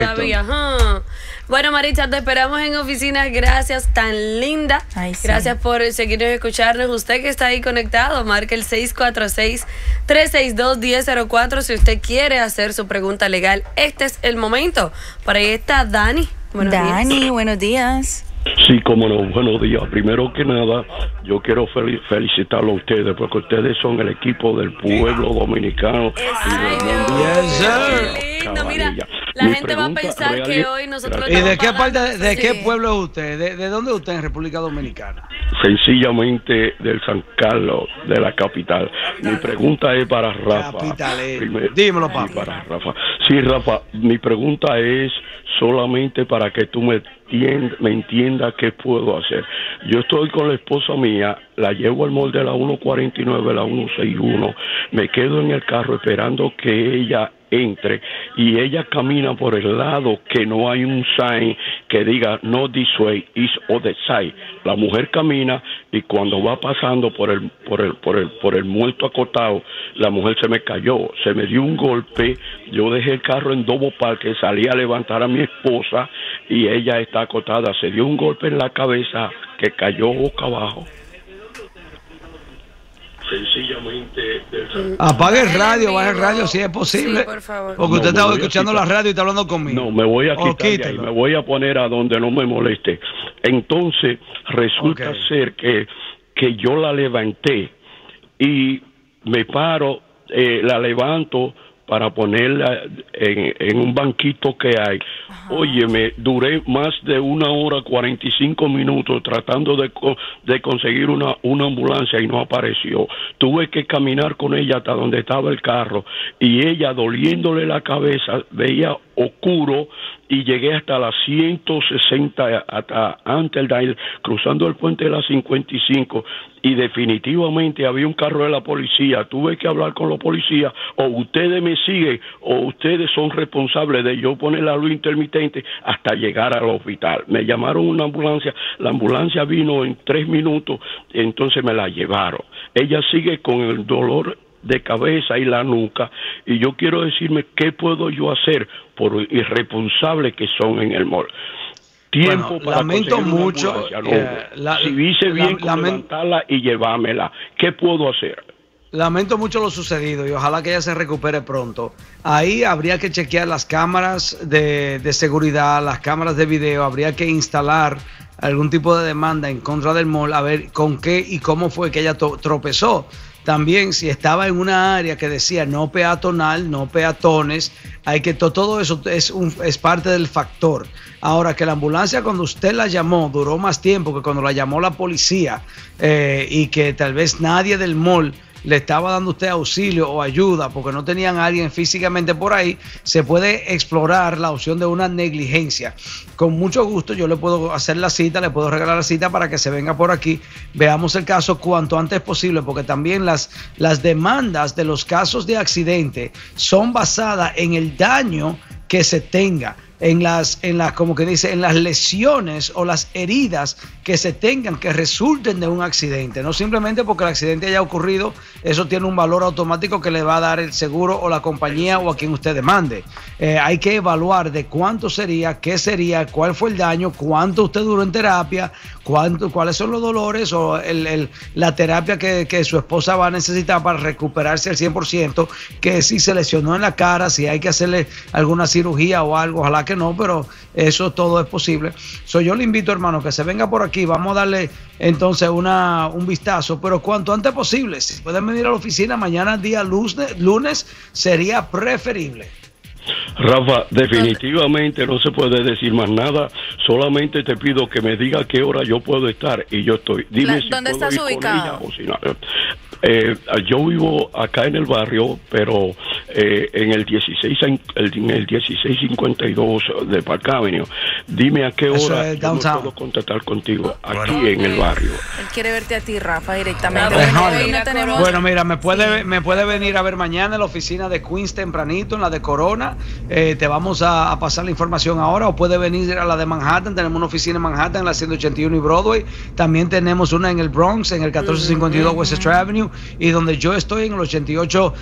Todavía, Bueno, Maritza, te esperamos en oficinas. Gracias, tan linda. Ay, sí. Gracias por seguirnos y escucharnos. Usted que está ahí conectado, marque el 646-362-1004 si usted quiere hacer su pregunta legal. Este es el momento. Por ahí está Dani. Buenos días. Buenos días. Sí, cómo no, buenos días. Primero que nada, yo quiero felicitarlo a ustedes porque ustedes son el equipo del pueblo dominicano. Ay, Dios, qué lindo. Mira, la gente va a pensar que hoy nosotros... ¿Y de qué parte, de qué pueblo es usted? ¿De dónde es usted en República Dominicana? Sencillamente del San Carlos, de la capital. Mi pregunta es para Rafa. Dímelo, papá. Sí, para Rafa. Sí, Rafa, mi pregunta es solamente para que tú me entienda qué puedo hacer. Yo estoy con la esposa mía, la llevo al mall de la 149, la 161, me quedo en el carro esperando que ella entre y ella camina por el lado que no hay un sign que diga no this way, is other side. La mujer camina y cuando va pasando por el muerto acotado, la mujer se me cayó, se me dio un golpe. Yo dejé el carro en Dobo Parque, salí a levantar a mi esposa y ella está acotada, se dio un golpe en la cabeza que cayó boca abajo. Sencillamente apague el radio, baje el radio si es posible. Sí, por favor. Porque usted está escuchando la radio y está hablando conmigo. No, me voy a quitar y me voy a poner a donde no me moleste. Entonces, resulta ser que yo la levanté y me paro, la levanto para ponerla en un banquito que hay. Óyeme, duré más de 1 hora 45 minutos tratando de conseguir una ambulancia y no apareció. Tuve que caminar con ella hasta donde estaba el carro y ella, doliéndole la cabeza, veía oscuro y llegué hasta las 160, hasta antes del cruzando el puente de la 55 y definitivamente había un carro de la policía. Tuve que hablar con los policías, o ustedes me siguen o ustedes son responsables de yo poner la luz intermitente hasta llegar al hospital. Me llamaron una ambulancia, la ambulancia vino en 3 minutos, entonces me la llevaron. Ella sigue con el dolor de cabeza y la nuca y yo quiero decirme qué puedo yo hacer por irresponsables que son en el mall. Tiempo para lamento mucho si hice bien levantarla y llevármela, ¿qué puedo hacer? Lamento mucho lo sucedido y ojalá que ella se recupere pronto. Ahí habría que chequear las cámaras de seguridad, las cámaras de video, habría que instalar algún tipo de demanda en contra del mall, a ver con qué y cómo fue que ella tropezó. También si estaba en una área que decía no peatonal, no peatones, hay que todo eso es parte del factor. Ahora, que la ambulancia cuando usted la llamó duró más tiempo que cuando la llamó la policía y que tal vez nadie del mall le estaba dando a usted auxilio o ayuda porque no tenían a alguien físicamente por ahí, se puede explorar la opción de una negligencia. Con mucho gusto yo le puedo hacer la cita, le puedo regalar la cita para que se venga por aquí, veamos el caso cuanto antes posible, porque también las demandas de los casos de accidente son basadas en el daño que se tenga, en las como que dice, en las lesiones o las heridas que se tengan que resulten de un accidente, no simplemente porque el accidente haya ocurrido. Eso tiene un valor automático que le va a dar el seguro o la compañía o a quien usted demande. Hay que evaluar de cuánto sería, qué sería, cuál fue el daño, cuánto usted duró en terapia, cuáles son los dolores o la terapia que su esposa va a necesitar para recuperarse al 100%, que si se lesionó en la cara, si hay que hacerle alguna cirugía o algo, ojalá que no, pero eso todo es posible. Yo le invito, hermano, que se venga por aquí, vamos a darle entonces un vistazo, pero cuanto antes posible. Si pueden venir a la oficina mañana día lunes sería preferible. Rafa, definitivamente no se puede decir más nada, solamente te pido que me diga qué hora yo puedo estar y yo estoy. Dime ¿dónde estás ubicado? Yo vivo acá en el barrio, pero en el 1652 de Park Avenue. Dime a qué hora yo puedo contactar contigo aquí en el barrio. Él quiere verte a ti, Rafa, directamente. Bueno, mira, me puede venir a ver mañana en la oficina de Queens tempranito, en la de Corona. Te vamos a pasar la información ahora, o puede venir a la de Manhattan. Tenemos una oficina en Manhattan, en la 181 y Broadway. También tenemos una en el Bronx, en el 1452 Westchester Avenue. y donde yo estoy en el 88,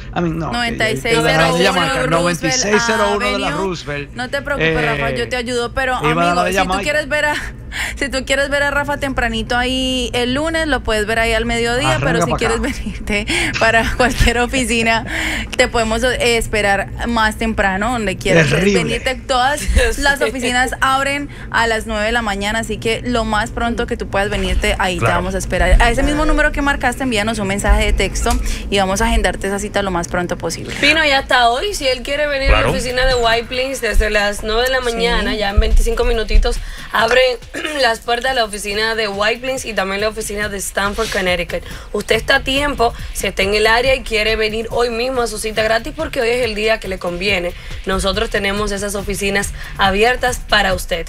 9601 de la Roosevelt. No te preocupes, Rafa, yo te ayudo, pero amigo, si tú quieres ver a Rafa tempranito ahí el lunes, lo puedes ver ahí al mediodía, pero si quieres venirte para cualquier oficina, te podemos esperar más temprano, donde quieras venirte. Todas las oficinas abren a las 9 de la mañana, así que lo más pronto que tú puedas venirte, ahí te vamos a esperar. A ese mismo número que marcaste, envíanos un mensaje de texto y vamos a agendarte esa cita lo más pronto posible. Pino, ya hasta hoy, si él quiere venir a la oficina de White Plains desde las 9 de la mañana, ya en 25 minutitos, abren las puertas de la oficina de White Plains y también la oficina de Stamford, Connecticut. Usted está a tiempo, si está en el área y quiere venir hoy mismo a su cita gratis, porque hoy es el día que le conviene. Nosotros tenemos esas oficinas abiertas para usted.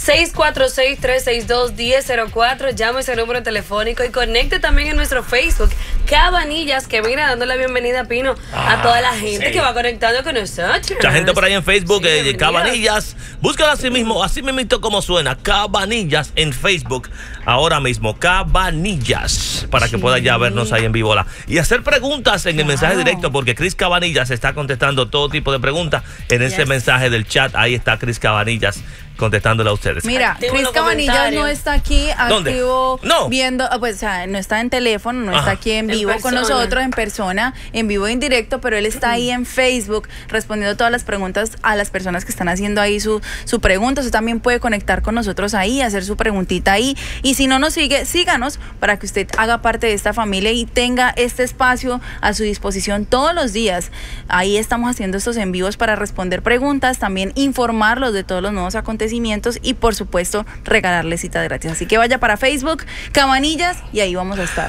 646-362-1004, llame ese número telefónico y conecte también en nuestro Facebook, Cabanillas, que viene dando la bienvenida, Pino, a toda la gente que va conectando con nosotros. Mucha gente por ahí en Facebook, Cabanillas. Búscala así mismo como suena, Cabanillas en Facebook. Ahora mismo, Cabanillas, para que pueda ya vernos ahí en vivo y hacer preguntas en el mensaje directo, porque Chris Cabanillas está contestando todo tipo de preguntas en ese mensaje del chat. Ahí está Chris Cabanillas contestándole a ustedes. Mira, Chris Cabanillas no está aquí activo viendo, pues, o sea, no está en teléfono, no está aquí en vivo con nosotros, en persona, en vivo e en directo, pero él está ahí en Facebook respondiendo todas las preguntas a las personas que están haciendo ahí su pregunta. Usted también puede conectar con nosotros ahí, hacer su preguntita ahí, y si no nos sigue, síganos para que usted haga parte de esta familia y tenga este espacio a su disposición todos los días. Ahí estamos haciendo estos en vivos para responder preguntas, también informarlos de todos los nuevos acontecimientos y por supuesto regalarle cita gratis. Así que vaya para Facebook, Cabanillas, y ahí vamos a estar.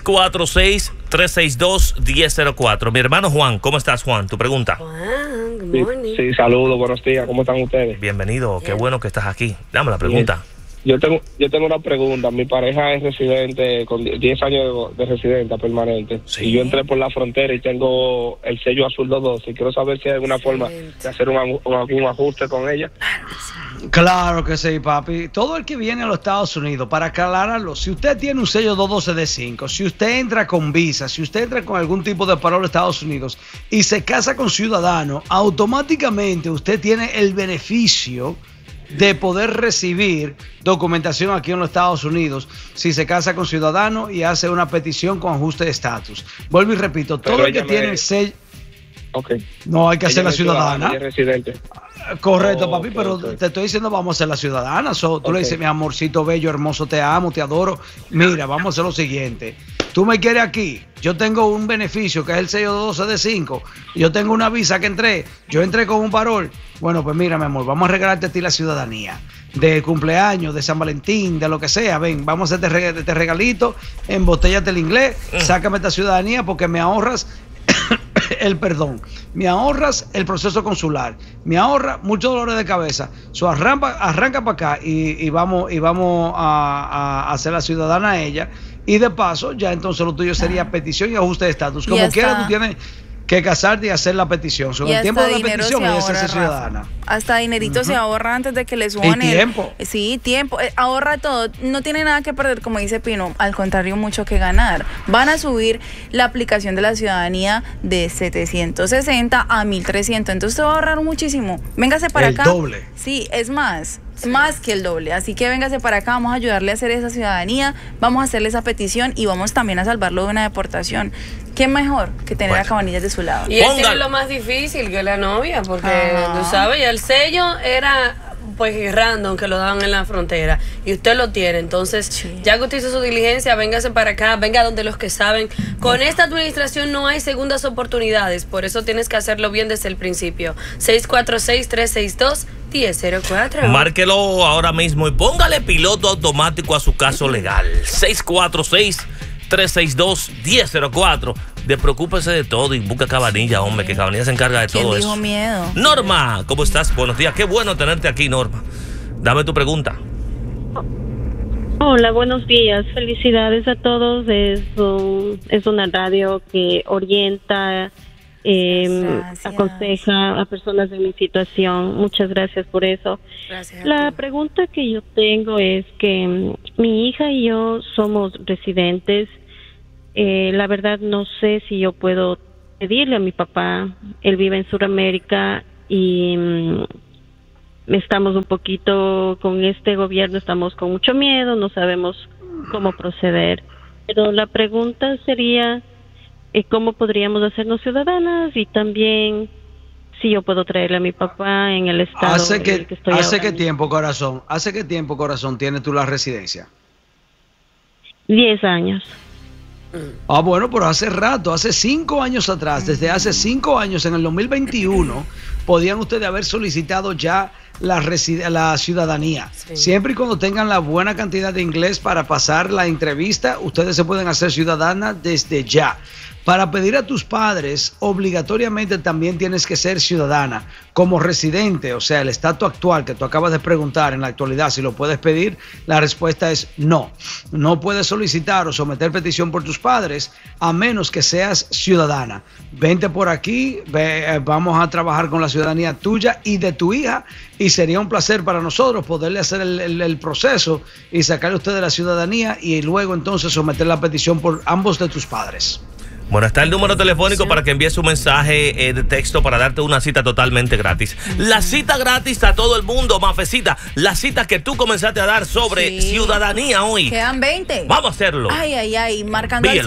646-362-1004. Mi hermano Juan, ¿cómo estás, Juan? Tu pregunta. Juan, good morning. Sí, saludos, buenos días, ¿cómo están ustedes? Bienvenido, qué bueno que estás aquí. Dame la pregunta. Yo tengo una pregunta. Mi pareja es residente, con 10 años de residente permanente. Sí. Y yo entré por la frontera y tengo el sello azul 212. Y quiero saber si hay alguna forma de hacer un ajuste con ella. Claro que sí, papi. Todo el que viene a los Estados Unidos, para aclararlo, si usted tiene un sello 212D5, si usted entra con visa, si usted entra con algún tipo de parol a Estados Unidos y se casa con ciudadano, automáticamente usted tiene el beneficio de poder recibir documentación aquí en los Estados Unidos si se casa con ciudadano y hace una petición con ajuste de estatus. Vuelvo y repito, todo el que tiene el sello... No, hay que hacer la ciudadana. Residente. Correcto, papi, pero te estoy diciendo, vamos a ser la ciudadana. Tú le dices, mi amorcito bello, hermoso, te amo, te adoro. Mira, vamos a hacer lo siguiente. Tú me quieres aquí, yo tengo un beneficio que es el sello 12D5. Yo tengo una visa que yo entré con un parol. Bueno, pues mira, mi amor, vamos a regalarte a ti la ciudadanía. De cumpleaños, de San Valentín, de lo que sea. Ven, vamos a hacerte este regalito, embotellate el inglés, sácame esta ciudadanía porque me ahorras el perdón, me ahorras el proceso consular, me ahorra muchos dolores de cabeza. Arranca para acá y vamos a hacer la ciudadana a ella, y de paso ya entonces lo tuyo sería petición y ajuste de estatus. Como quiera, tú tienes que casarte y hacer la petición. Sobre el tiempo de la petición ella se hace ciudadana. Hasta dinerito se ahorra antes de que le suban el tiempo. Sí, tiempo. Ahorra todo. No tiene nada que perder, como dice Pino. Al contrario, mucho que ganar. Van a subir la aplicación de la ciudadanía de 760 a 1300. Entonces te va a ahorrar muchísimo. Véngase para acá. El doble. Sí, es más. Más que el doble, así que véngase para acá, vamos a ayudarle a hacer esa ciudadanía, vamos a hacerle esa petición y vamos también a salvarlo de una deportación. ¿Qué mejor que tener a Cabanillas de su lado? Y él tiene lo más difícil que la novia, porque tú sabes, ya el sello era pues random, que lo daban en la frontera y usted lo tiene. Entonces ya que usted hizo su diligencia, véngase para acá, venga donde los que saben. Con esta administración no hay segundas oportunidades, por eso tienes que hacerlo bien desde el principio. 646-362-1004. Márquelo ahora mismo y póngale piloto automático a su caso legal. 646-362-1004. Despreocúpese de todo y busca Cabanilla, hombre, que Cabanilla se encarga de todo eso. Miedo? Norma, ¿cómo estás? Buenos días, qué bueno tenerte aquí, Norma. Dame tu pregunta. Hola, buenos días. Felicidades a todos. Es una radio que orienta, aconseja a personas de mi situación. Muchas gracias por eso. Gracias. La pregunta que yo tengo es que mi hija y yo somos residentes La verdad no sé si yo puedo pedirle a mi papá. Él vive en Sudamérica y estamos un poquito con este gobierno, estamos con mucho miedo, no sabemos cómo proceder. Pero la pregunta sería, ¿cómo podríamos hacernos ciudadanas? Y también, si yo puedo traerle a mi papá en el estado. ¿Hace qué tiempo, corazón, tienes tú la residencia? 10 años. Ah, bueno, pero hace rato, hace 5 años atrás, desde hace 5 años, en el 2021, podían ustedes haber solicitado ya la ciudadanía. Sí. Siempre y cuando tengan la buena cantidad de inglés para pasar la entrevista, ustedes se pueden hacer ciudadanas desde ya. Para pedir a tus padres, obligatoriamente también tienes que ser ciudadana. Como residente, o sea, el estatus actual que tú acabas de preguntar en la actualidad, si lo puedes pedir, la respuesta es no. No puedes solicitar o someter petición por tus padres a menos que seas ciudadana. Vente por aquí, vamos a trabajar con la ciudadanía tuya y de tu hija, y sería un placer para nosotros poderle hacer el proceso y sacarle a usted de la ciudadanía y luego entonces someter la petición por ambos de tus padres. Bueno, está el número telefónico para que envíes un mensaje de texto para darte una cita totalmente gratis. La cita gratis a todo el mundo, Mafecita. La cita que tú comenzaste a dar sobre ciudadanía hoy. Quedan 20. Vamos a hacerlo. Ay. Marcando al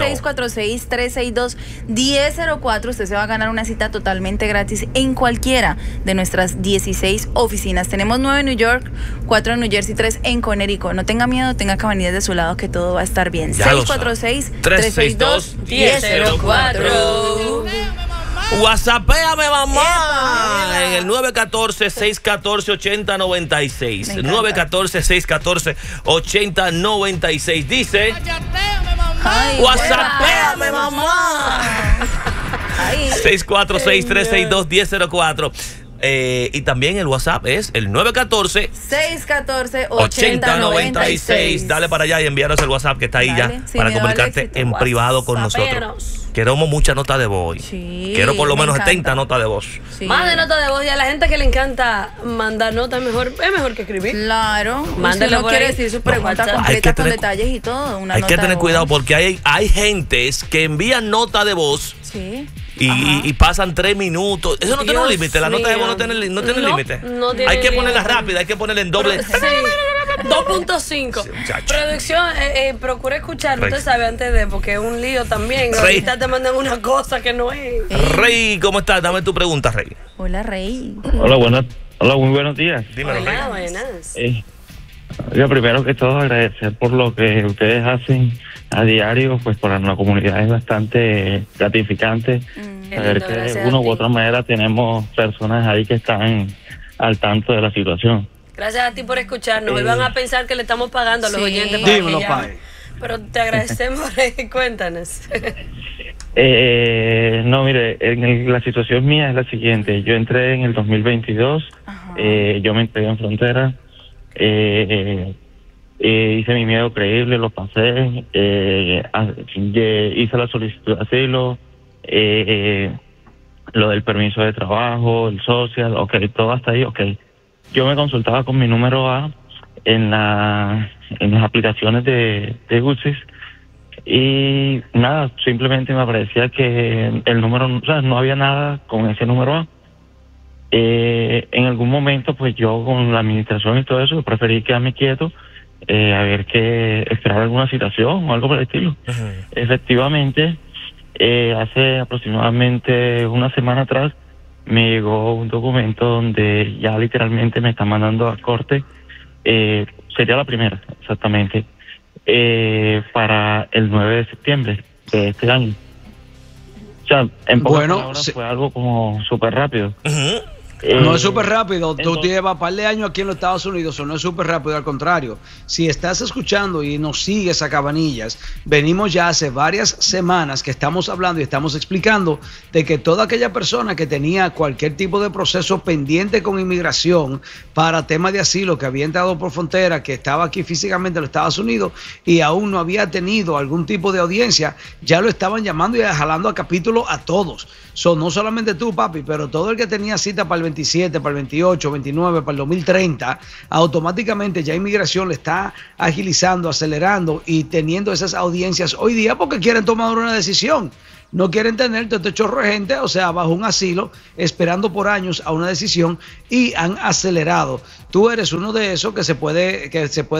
646-362-1004. Usted se va a ganar una cita totalmente gratis en cualquiera de nuestras 16 oficinas. Tenemos 9 en New York, 4 en New Jersey, 3 en Connecticut. No tenga miedo, tenga cabanillas de su lado que todo va a estar bien. 646-362-1004. WhatsAppéame, mamá, en el 914-614-8096. 914-614-8096. Dice: WhatsAppéame, mamá. 646-362-1004. Y también el WhatsApp es el 914-614-8096. Dale para allá y envíanos el WhatsApp que está ahí ya para comunicarte en privado con nosotros. Queremos mucha nota de voz. Sí, quiero por lo menos 70 notas de voz. Sí. Más de nota de voz, y a la gente que le encanta mandar notas, es mejor que escribir. Claro. Mándelo por quiere ahí. decir su pregunta completa con detalles y todo. Hay que tener cuidado porque hay gentes que envían nota de voz. Sí. Y pasan 3 minutos. Eso no tiene un límite. La nota de voz no tiene límite. No tiene hay que ponerla rápida, hay que ponerla en doble. 2.5. Sí, producción, procura escuchar, usted sabe, antes de, porque es un lío también. Ahorita te mandan una cosa que no es. Rey, ¿cómo estás? Dame tu pregunta, Rey. Hola, Rey. Hola, muy buenos días. Dímelo, Rey. Buenas. Yo primero que todo agradecer por lo que ustedes hacen a diario, pues para la comunidad es bastante gratificante saber que de una u otra manera tenemos personas ahí que están al tanto de la situación. Gracias a ti por escucharnos. Hoy van a pensar que le estamos pagando a los oyentes. Dímelo, Pai. Pero te agradecemos, cuéntanos. No, mire, la situación mía es la siguiente. Yo entré en el 2022, yo me entregué en frontera, hice mi miedo creíble, lo pasé, hice la solicitud de asilo, lo del permiso de trabajo, el social, todo hasta ahí, Yo me consultaba con mi número A en las aplicaciones de Gutsis y nada, simplemente me parecía que el número, o sea, no había nada con ese número A. En algún momento, pues yo con la administración y todo eso, preferí quedarme quieto, a ver que esperar alguna citación o algo por el estilo. Efectivamente, hace aproximadamente una semana atrás, me llegó un documento donde ya literalmente me están mandando a corte, sería la primera, exactamente, para el 9 de septiembre de este año. O sea, en pocas palabras fue algo como súper rápido. No es súper rápido, tú llevas un par de años aquí en los Estados Unidos, o no es súper rápido, al contrario. Si estás escuchando y nos sigues a Cabanillas, venimos ya hace varias semanas que estamos hablando y estamos explicando de que toda aquella persona que tenía cualquier tipo de proceso pendiente con inmigración para tema de asilo, que había entrado por frontera, que estaba aquí físicamente en los Estados Unidos y aún no había tenido algún tipo de audiencia, ya lo estaban llamando y jalando a capítulo a todos. No solamente tú, papi, pero todo el que tenía cita para el 27, para el 28, 29, para el 2030, automáticamente ya inmigración le está agilizando, acelerando y teniendo esas audiencias hoy día porque quieren tomar una decisión. No quieren tener todo este chorro de gente, o sea, bajo un asilo, esperando por años a una decisión y han acelerado. Tú eres uno de esos que se puede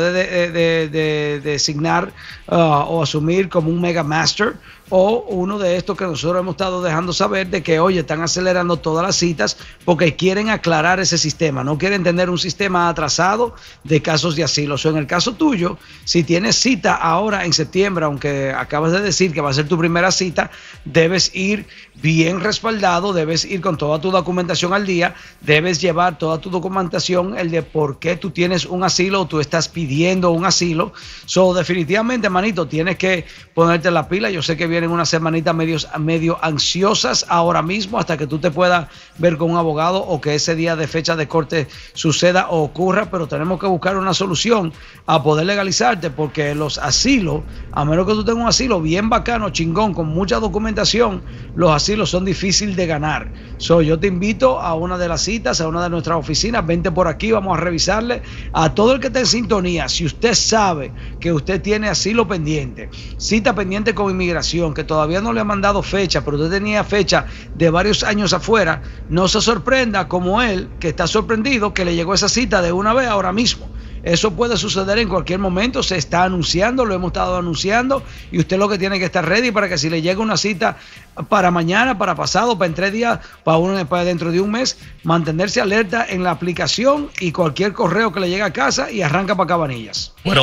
designar o asumir como un mega master, o uno de estos que nosotros hemos estado dejando saber de que, oye, están acelerando todas las citas porque quieren aclarar ese sistema, no quieren tener un sistema atrasado de casos de asilo. O sea, en el caso tuyo, si tienes cita ahora en septiembre, aunque acabas de decir que va a ser tu primera cita, debes ir bien respaldado, debes ir con toda tu documentación al día, debes llevar toda tu documentación, el de por qué tú tienes un asilo o tú estás pidiendo un asilo. So, definitivamente, manito, tienes que ponerte la pila. Yo sé que vienen unas semanitas medio ansiosas ahora mismo hasta que tú te puedas ver con un abogado o que ese día de fecha de corte suceda o ocurra, pero tenemos que buscar una solución a poder legalizarte, porque los asilos, a menos que tú tengas un asilo bien bacano, chingón, con mucha documentación, los asilos son difíciles de ganar. So, yo te invito a una de las citas, a una de nuestras oficinas. Vente por aquí, vamos a revisarle a todo el que esté en sintonía. Si usted sabe que usted tiene asilo pendiente, cita pendiente con inmigración, que todavía no le ha mandado fecha, pero usted tenía fecha de varios años afuera, no se sorprenda como él, que está sorprendido que le llegó esa cita de una vez ahora mismo. Eso puede suceder en cualquier momento, se está anunciando, lo hemos estado anunciando, y usted lo que tiene que estar ready para que si le llega una cita para mañana, para pasado, para en 3 días, para dentro de un mes, mantenerse alerta en la aplicación y cualquier correo que le llegue a casa y arranca para Cabanillas. Bueno,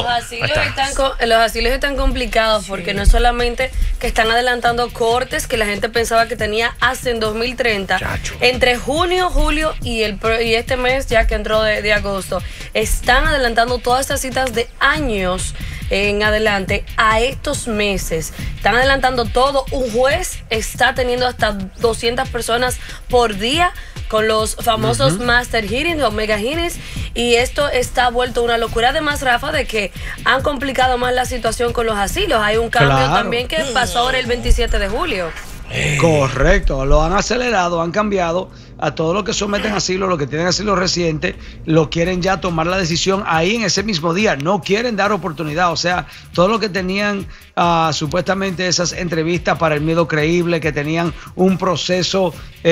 los asilos están complicados porque no es solamente que están adelantando cortes que la gente pensaba que tenía hasta en 2030. Entre junio, julio y este mes ya que entró de agosto, están adelantando todas estas citas de años en adelante a estos meses. Están adelantando todo. Un juez está teniendo hasta 200 personas por día con los famosos master hearings o mega hearings, y esto está vuelto una locura. Además, Rafa, de que han complicado más la situación con los asilos. Hay un cambio también que pasó ahora el 27 de julio. Correcto, lo han acelerado, han cambiado a todos los que someten asilo, los que tienen asilo reciente, lo quieren ya tomar la decisión ahí en ese mismo día, no quieren dar oportunidad. O sea, todos los que tenían supuestamente esas entrevistas para el miedo creíble, que tenían un proceso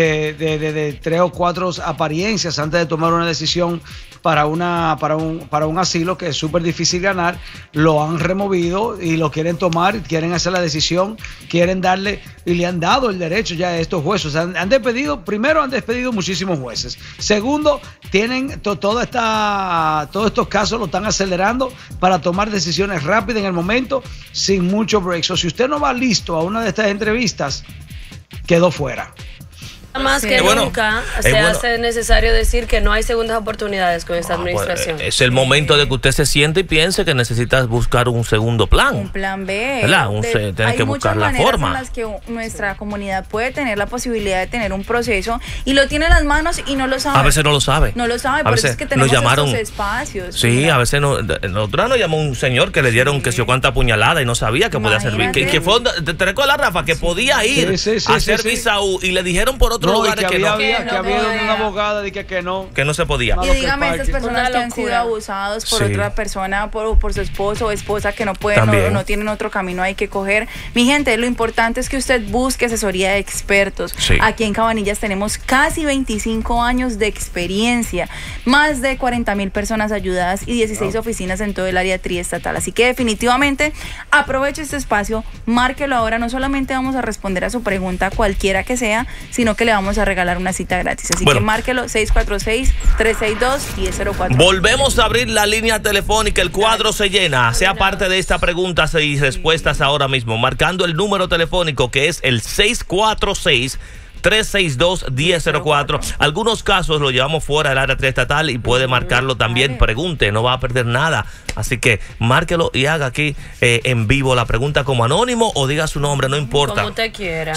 de 3 o 4 apariencias antes de tomar una decisión para un asilo que es súper difícil ganar, lo han removido y lo quieren tomar, quieren hacer la decisión, quieren darle, y le han dado el derecho ya a estos jueces. O sea, han despedido muchísimos jueces. Segundo, tienen todos estos casos lo están acelerando para tomar decisiones rápidas en el momento, sin mucho break. O si usted no va listo a una de estas entrevistas, quedó fuera. Más que nunca se hace necesario decir que no hay segundas oportunidades con esta administración. Pues, es el momento de que usted se siente y piense que necesitas buscar un segundo plan. Un plan B. Tienes que buscar la forma. En las que nuestra comunidad puede tener la posibilidad de tener un proceso y lo tiene en las manos y no lo sabe. A veces no lo sabe. No lo sabe, por eso es que tenemos estos espacios. Sí, a veces nosotros nos llamó un señor que le dieron que sé cuánta puñalada y no sabía que podía servir. Que fue, ¿te recuerdas, Rafa? Que podía ir a hacer visa U y le dijeron por otro lugar que había una abogada de que no se podía. Y dígame, estas personas que han sido abusados por otra persona, por su esposo o esposa, que no pueden o no tienen otro camino hay que coger. Mi gente, lo importante es que usted busque asesoría de expertos. Aquí en Cabanillas tenemos casi 25 años de experiencia, más de 40,000 personas ayudadas y 16 oficinas en todo el área triestatal. Así que definitivamente aproveche este espacio, márquelo ahora. No solamente vamos a responder a su pregunta, cualquiera que sea, sino que le vamos a regalar una cita gratis. Así que márquelo, 646-362-1004. Volvemos a abrir la línea telefónica, el cuadro se llena. Sea parte de esta preguntas y respuestas ahora mismo, marcando el número telefónico que es el 646-362-1004. Algunos casos lo llevamos fuera del área triestatal y puede marcarlo también. Pregunte, no va a perder nada. Así que márquelo y haga aquí en vivo la pregunta como anónimo o diga su nombre, no importa. Como usted quiera.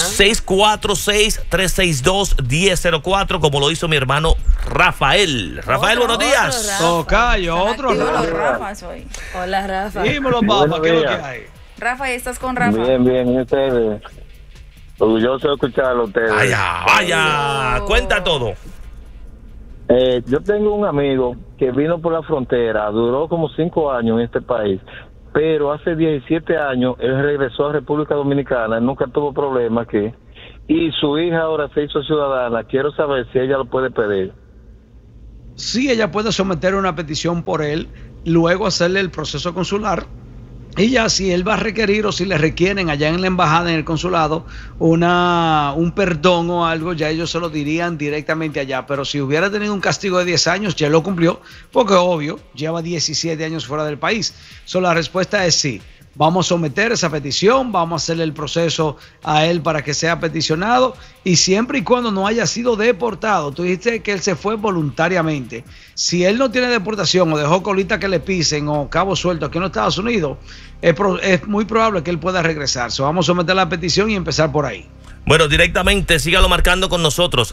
646-362-1004, como lo hizo mi hermano Rafael. Rafael, buenos días. Tocayo, otro Rafa soy. Hola, Rafa. Dímelo, papá, ¿qué es lo que hay? Rafa, ¿estás con Rafa? Bien, ¿y ustedes? Orgulloso de escucharlo a ustedes. Vaya, cuenta todo. Yo tengo un amigo que vino por la frontera, duró como 5 años en este país, pero hace 17 años él regresó a República Dominicana, nunca tuvo problemas aquí, y su hija ahora se hizo ciudadana. Quiero saber si ella lo puede pedir. Sí, ella puede someter una petición por él, luego hacerle el proceso consular. Y ya si él va a requerir o si le requieren allá en la embajada, en el consulado, un perdón o algo, ya ellos se lo dirían directamente allá. Pero si hubiera tenido un castigo de 10 años, ya lo cumplió, porque obvio, lleva 17 años fuera del país. La respuesta es sí. Vamos a someter esa petición, vamos a hacerle el proceso a él para que sea peticionado, y siempre y cuando no haya sido deportado. Tú dijiste que él se fue voluntariamente. Si él no tiene deportación o dejó colita que le pisen o cabo suelto aquí en los Estados Unidos, es muy probable que él pueda regresar. Vamos a someter la petición y empezar por ahí. Bueno, directamente, sígalo marcando con nosotros,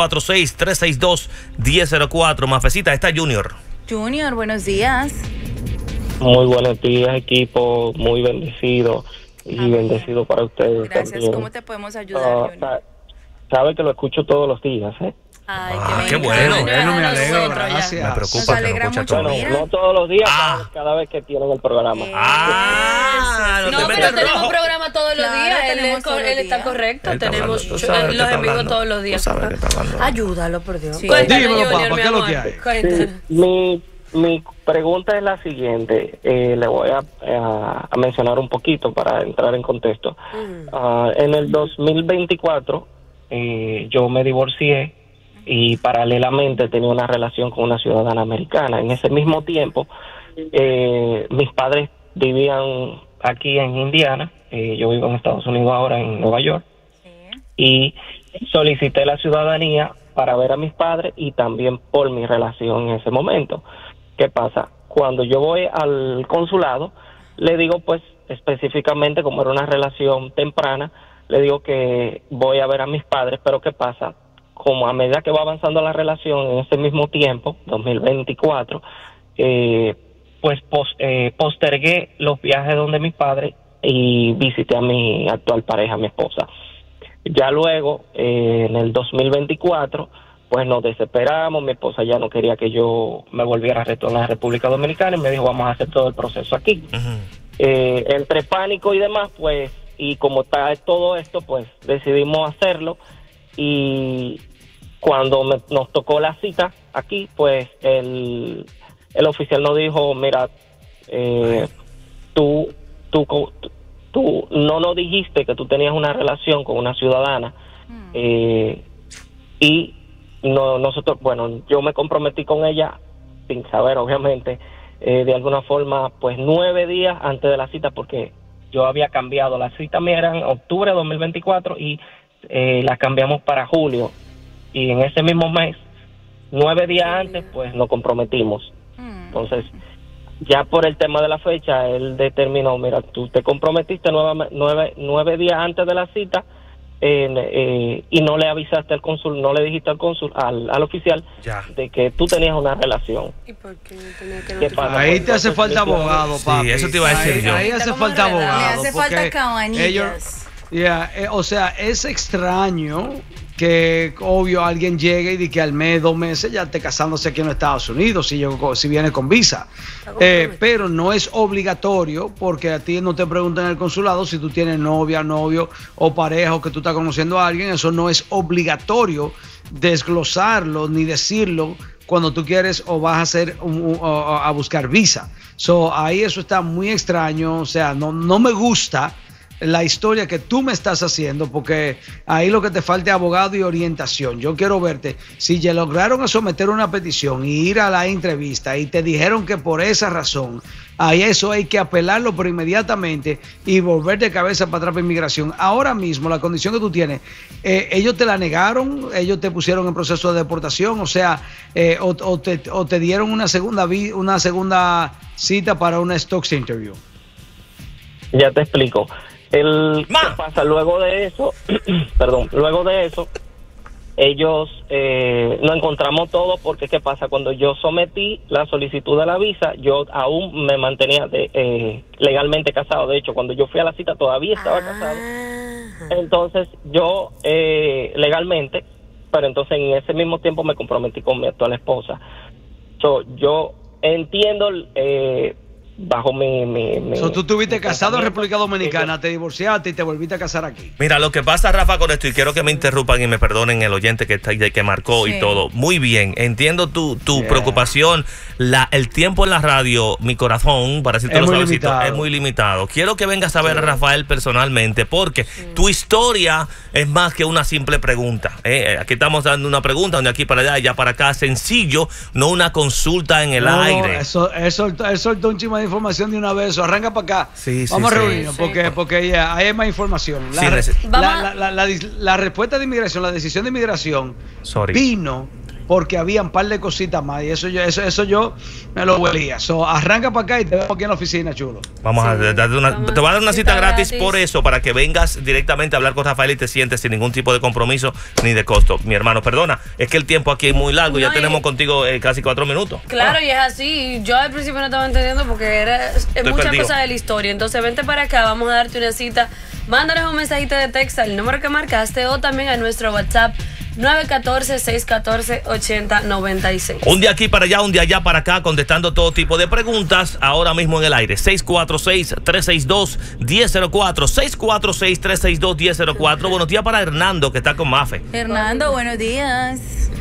646-362-1004. Mafecita, está Junior. Junior, buenos días. Muy buenos días, equipo, muy bendecido y bendecido para ustedes. Gracias, también. ¿Cómo te podemos ayudar, Junior? Sabe que lo escucho todos los días, ¿eh? Ay, qué bueno. Me alegro, gracias. Me preocupa. Nos alegra mucho. Bueno, no todos los días, cada vez que tienen el programa. No, pero tenemos programa todos los días. Él está correcto. Tenemos los en vivo todos los días. Ayúdalo, por Dios. Sí. Dímelo, papá, ¿qué es lo que hay? Sí, mi pregunta es la siguiente. Le voy a mencionar un poquito para entrar en contexto. En el 2024 yo me divorcié y paralelamente tenía una relación con una ciudadana americana. En ese mismo tiempo mis padres vivían aquí en Indiana. Yo vivo en Estados Unidos ahora, en Nueva York. Y solicité la ciudadanía para ver a mis padres y también por mi relación en ese momento. ¿Qué pasa? Cuando yo voy al consulado, le digo, pues, específicamente, como era una relación temprana, le digo que voy a ver a mis padres, pero ¿qué pasa? Como a medida que va avanzando la relación, en ese mismo tiempo, 2024, pues postergué los viajes donde mis padres y visité a mi actual pareja, mi esposa. Ya luego, en el 2024, pues nos desesperamos, mi esposa ya no quería que yo me volviera a retornar a República Dominicana y me dijo, vamos a hacer todo el proceso aquí. Entre pánico y demás, pues, y como está todo esto, pues decidimos hacerlo, y cuando nos tocó la cita aquí, pues el oficial nos dijo, mira, tú no nos dijiste que tú tenías una relación con una ciudadana, y nosotros, bueno, yo me comprometí con ella sin saber, obviamente, de alguna forma, pues 9 días antes de la cita, porque yo había cambiado, la cita mía era en octubre de 2024 y la cambiamos para julio, y en ese mismo mes, 9 días antes, pues nos comprometimos. Entonces, ya por el tema de la fecha, él determinó, mira, tú te comprometiste 9 días antes de la cita, y no le avisaste al cónsul, no le dijiste al cónsul, al oficial, de que tú tenías una relación. ¿Y por qué tenía que ahí te hace falta abogado, papi. Sí, eso te iba a decir yo. Ahí hace falta abogado. Le hace falta cabanillas. O sea, es extraño que, obvio, alguien llegue y de que al mes, 2 meses ya esté casándose aquí en los Estados Unidos, si viene con visa. Pero no es obligatorio, porque a ti no te preguntan en el consulado si tú tienes novia, novio o pareja, o que tú estás conociendo a alguien. Eso no es obligatorio desglosarlo ni decirlo cuando tú quieres o vas a hacer a buscar visa. Ahí eso está muy extraño. O sea, no me gusta la historia que tú me estás haciendo, porque ahí lo que te falta es abogado y orientación. Yo quiero verte, si ya lograron someter una petición y ir a la entrevista y te dijeron que por esa razón, ahí eso hay que apelarlo por inmediatamente y volver de cabeza para atrás para inmigración. Ahora mismo la condición que tú tienes, ellos te la negaron, ellos te pusieron en proceso de deportación, o sea, o te dieron una segunda cita para una Stokes interview. Ya te explico. ¿Qué pasa? Luego de eso, luego de eso, ellos nos encontramos todo, porque ¿qué pasa? Cuando yo sometí la solicitud de la visa, yo aún me mantenía legalmente casado. De hecho, cuando yo fui a la cita todavía estaba casado. Entonces yo legalmente pero entonces en ese mismo tiempo me comprometí con mi actual esposa. Yo entiendo bajo tú estuviste casado en República Dominicana, te divorciaste y te volviste a casar aquí. Mira, lo que pasa, Rafa, con esto, y quiero que me interrumpan y me perdonen el oyente que marcó y todo. Muy bien, entiendo tu preocupación. El tiempo en la radio, mi corazón, para decirte lo suavecito, es muy limitado. Quiero que vengas a ver a Rafael personalmente, porque tu historia es más que una simple pregunta. Aquí estamos dando una pregunta, de aquí para allá, allá para acá, sencillo, no una consulta en el aire. Eso soltó un chisme de información de una vez. Arranca para acá. Vamos a reunirnos porque ya hay más información. La respuesta de inmigración, la decisión de inmigración vino porque había un par de cositas más y eso yo me lo huelía. Arranca para acá y te veo aquí en la oficina, chulo. Vamos a darte te voy a dar una cita gratis por eso, para que vengas directamente a hablar con Rafael y te sientes sin ningún tipo de compromiso ni de costo. Mi hermano, perdona, es que el tiempo aquí es muy largo, ya tenemos contigo casi 4 minutos. Claro, y es así. Yo al principio no estaba entendiendo porque es muchas cosas de la historia. Entonces vente para acá, vamos a darte una cita. Mándanos un mensajito de texto al número que marcaste o también a nuestro WhatsApp 914-614-8096. Un día aquí para allá, un día allá para acá, contestando todo tipo de preguntas, ahora mismo en el aire. 646-362-1004. 646-362-1004. Buenos días para Hernando, que está con Mafe. Hernando, buenos días.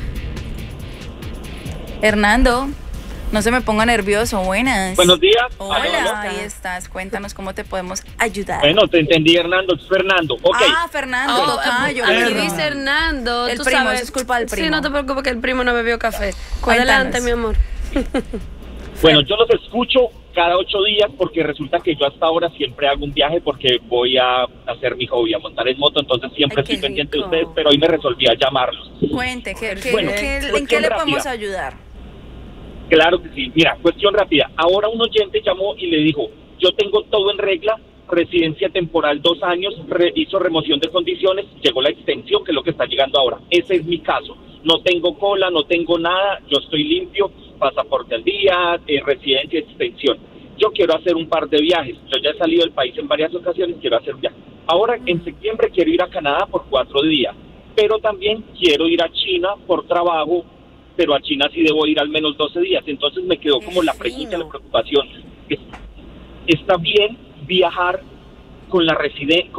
Hernando, no se me ponga nervioso. Buenas. Buenos días. Hola, ahí estás. Cuéntanos cómo te podemos ayudar. Bueno, te entendí, Hernando. Es Fernando. Okay. Fernando. Aquí dice Hernando. El primo, eso es culpa del primo. Sí, no te preocupes que el primo no bebió café. Cuéntanos. Adelante, mi amor. Bueno, yo los escucho cada 8 días porque resulta que yo hasta ahora siempre hago un viaje porque voy a hacer mi hobby, a montar en moto, entonces siempre estoy pendiente de ustedes, pero hoy me resolví a llamarlos. Cuente, ¿en qué le podemos ayudar? Claro que sí. Mira, cuestión rápida. Ahora un oyente llamó y le dijo, yo tengo todo en regla, residencia temporal 2 años, hizo remoción de condiciones, llegó la extensión, que es lo que está llegando ahora. Ese es mi caso. No tengo cola, no tengo nada, yo estoy limpio, pasaporte al día, residencia, extensión. Yo quiero hacer un par de viajes. Yo ya he salido del país en varias ocasiones, quiero hacer un viaje. Ahora, en septiembre, quiero ir a Canadá por 4 días, pero también quiero ir a China por trabajo, pero a China sí debo ir al menos 12 días. Entonces me quedó como la pregunta, la preocupación. ¿Está bien viajar con la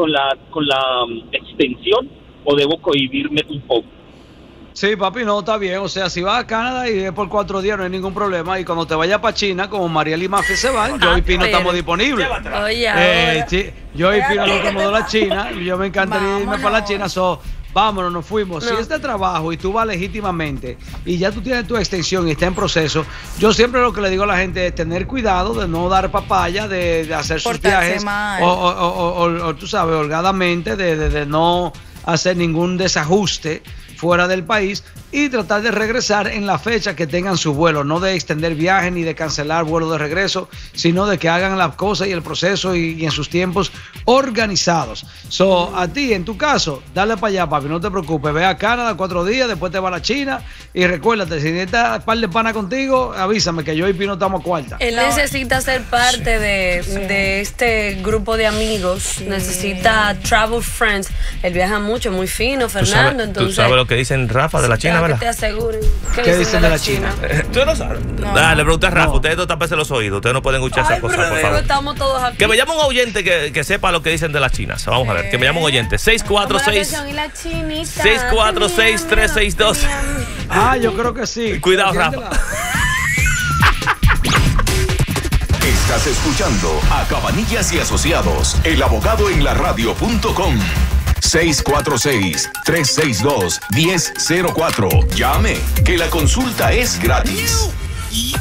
extensión o debo cohibirme un poco? Sí, papi, no, está bien. O sea, si vas a Canadá y es por 4 días, no hay ningún problema. Y cuando te vayas para China, como Mariel y Mafe se van, yo y Pino estamos disponibles. Yo y Pino nos vamos de la China. Yo me encantaría irme para la China. Vámonos, nos fuimos. Si es de trabajo y tú vas legítimamente y ya tú tienes tu extensión y está en proceso, yo siempre lo que le digo a la gente es tener cuidado de no dar papaya, de hacer sus viajes o tú sabes, holgadamente, de no hacer ningún desajuste fuera del país y tratar de regresar en la fecha que tengan su vuelo, no de extender viajes ni de cancelar vuelo de regreso, sino de que hagan las cosas y el proceso y en sus tiempos organizados. A ti, en tu caso, dale para allá, papi, no te preocupes, ve a Canadá 4 días, después te va a la China y recuérdate, si necesitas par de pana contigo, avísame que yo y Pino estamos a cuarta. Él necesita ser parte de este grupo de amigos, necesita travel friends, él viaja mucho, muy fino, Fernando, entonces... ¿Tú sabes lo que dicen Rafa de la China, verdad? Que te aseguren. ¿Qué dicen de la China? ¿Tú no sabes? Le preguntas a Rafa, ustedes no tapense los oídos, ustedes no pueden escuchar esas cosas, por favor. Estamos todos aquí. Que me llame un oyente que sepa lo que dicen de las chinas. Vamos a ver, que me llame un oyente. 646-362. Yo creo que sí. Cuidado, Rafa. Estás escuchando a Cabanillas y Asociados, el abogado en la radio.com. 646-362-1004. Llame, que la consulta es gratis.